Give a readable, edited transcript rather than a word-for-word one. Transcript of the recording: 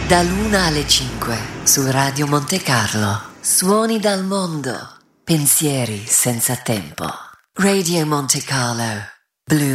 dall'1 alle 5 su Radio Monte Carlo. Suoni dal mondo, pensieri senza tempo. Radio Monte Carlo. Blue